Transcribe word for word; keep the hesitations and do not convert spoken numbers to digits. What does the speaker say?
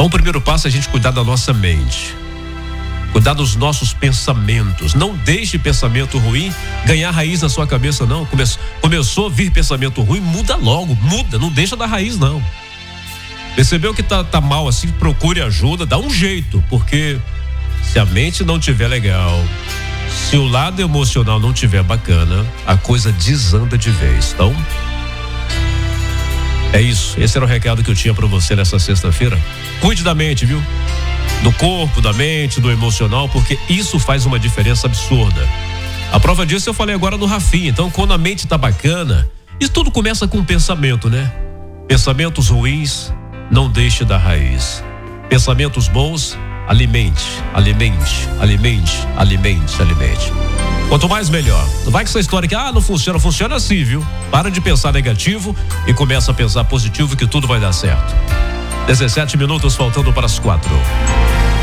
Então o primeiro passo é a gente cuidar da nossa mente, cuidar dos nossos pensamentos. Não deixe pensamento ruim ganhar raiz na sua cabeça, não. Come, começou a vir pensamento ruim, muda logo, muda, não deixa dar raiz, não. Percebeu que tá, tá mal assim, procure ajuda, dá um jeito, porque se a mente não tiver legal, se o lado emocional não tiver bacana, a coisa desanda de vez. Então, é isso. Esse era o recado que eu tinha pra você nessa sexta-feira. Cuide da mente, viu? Do corpo, da mente, do emocional, porque isso faz uma diferença absurda. A prova disso eu falei agora do Rafinha. Então, quando a mente tá bacana, isso tudo começa com um pensamento, né? Pensamentos ruins, não deixe da raiz. Pensamentos bons, alimente, alimente, alimente, alimente, alimente. Quanto mais, melhor. Não vai com essa história que, ah, não funciona, funciona assim, viu? Para de pensar negativo e começa a pensar positivo, que tudo vai dar certo. dezessete minutos faltando para as quatro.